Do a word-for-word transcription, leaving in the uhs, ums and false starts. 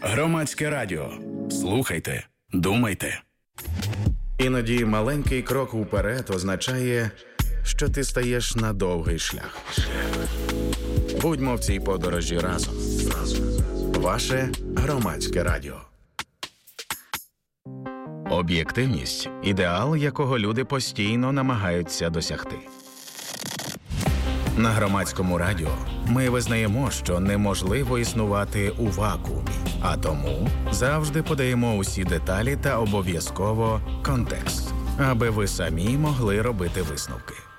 Громадське радіо. Слухайте, думайте. Іноді маленький крок уперед означає, що ти стаєш на довгий шлях. Будьмо в цій подорожі разом. Ваше Громадське радіо. Об'єктивність – ідеал, якого люди постійно намагаються досягти. На Громадському радіо ми визнаємо, що неможливо існувати у вакуумі, а тому завжди подаємо усі деталі та обов'язково контекст, аби ви самі могли робити висновки.